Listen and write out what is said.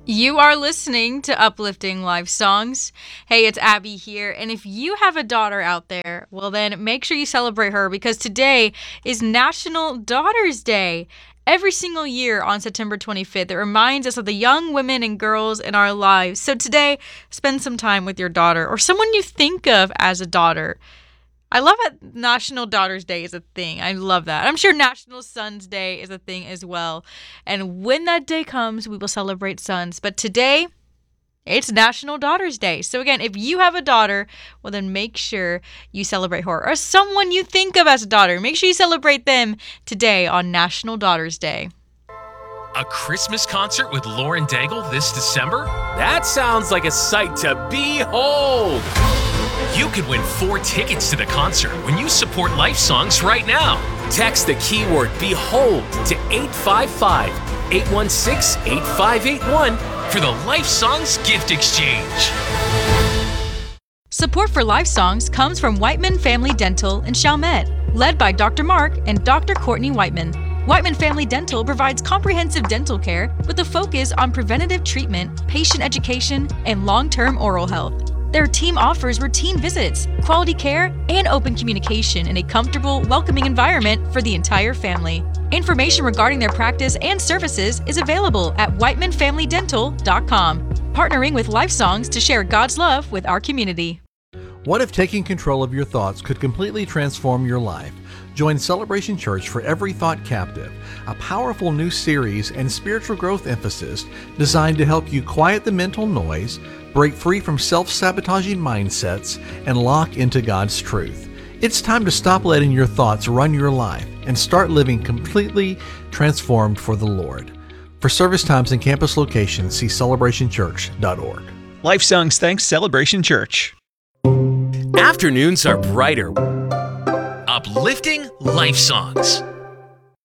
You are listening to Uplifting Life Songs. Hey, it's Abby here, and if you have a daughter out there, well then make sure you celebrate her because today is National Daughters Day. Every single year on September 25th, it reminds us of the young women and girls in our lives. So today, spend some time with your daughter or someone you think of as a daughter. I love that National Daughters Day is a thing. I love that. I'm sure National Sons Day is a thing as well. And when that day comes, we will celebrate sons. But today, it's National Daughters Day. So again, if you have a daughter, well then make sure you celebrate her. Or someone you think of as a daughter. Make sure you celebrate them today on National Daughters Day. A Christmas concert with Lauren Daigle this December? That sounds like a sight to behold! You could win 4 tickets to the concert when you support Life Songs right now. Text the keyword BEHOLD to 855-816-8581 for the Life Songs gift exchange. Support for Life Songs comes from Whiteman Family Dental in Chalmette, led by Dr. Mark and Dr. Courtney Whiteman. Whiteman Family Dental provides comprehensive dental care with a focus on preventative treatment, patient education, and long-term oral health. Their team offers routine visits, quality care, and open communication in a comfortable, welcoming environment for the entire family. Information regarding their practice and services is available at whitemanfamilydental.com, partnering with Life Songs to share God's love with our community. What if taking control of your thoughts could completely transform your life? Join Celebration Church for Every Thought Captive, a powerful new series and spiritual growth emphasis designed to help you quiet the mental noise, break free from self-sabotaging mindsets, and lock into God's truth. It's time to stop letting your thoughts run your life and start living completely transformed for the Lord. For service times and campus locations, see celebrationchurch.org. Life Songs thanks Celebration Church. Afternoons are brighter. Uplifting Life Songs.